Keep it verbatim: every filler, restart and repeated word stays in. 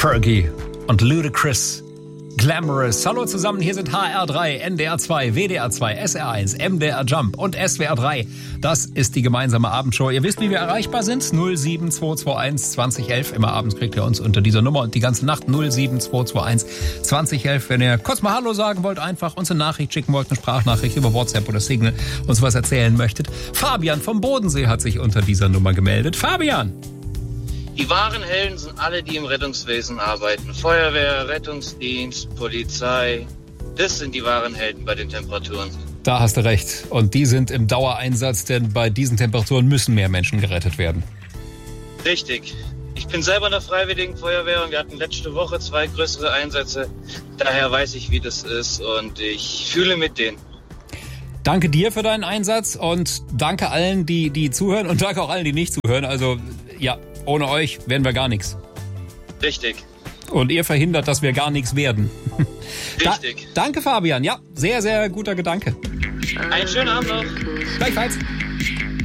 Fergie und Ludacris. Glamorous. Hallo zusammen, hier sind H R drei, N D R zwei, W D R zwei, S R eins, M D R Jump und S W R drei. Das ist die gemeinsame Abendshow. Ihr wisst, wie wir erreichbar sind? null sieben zwei zwei eins zwanzig elf. Immer abends kriegt ihr uns unter dieser Nummer und die ganze Nacht null sieben zwei zwei eins zwanzig elf. Wenn ihr kurz mal Hallo sagen wollt, einfach uns eine Nachricht schicken wollt, eine Sprachnachricht über WhatsApp oder Signal, uns was erzählen möchtet. Fabian vom Bodensee hat sich unter dieser Nummer gemeldet. Fabian! Die wahren Helden sind alle, die im Rettungswesen arbeiten. Feuerwehr, Rettungsdienst, Polizei. Das sind die wahren Helden bei den Temperaturen. Da hast du recht. Und die sind im Dauereinsatz, denn bei diesen Temperaturen müssen mehr Menschen gerettet werden. Richtig. Ich bin selber in der Freiwilligen Feuerwehr und wir hatten letzte Woche zwei größere Einsätze. Daher weiß ich, wie das ist und ich fühle mit denen. Danke dir für deinen Einsatz und danke allen, die, die zuhören und danke auch allen, die nicht zuhören. Also, ja. Ohne euch wären wir gar nichts. Richtig. Und ihr verhindert, dass wir gar nichts werden. Richtig. Da, danke, Fabian. Ja, sehr, sehr guter Gedanke. Einen schönen Abend noch. Gleichfalls.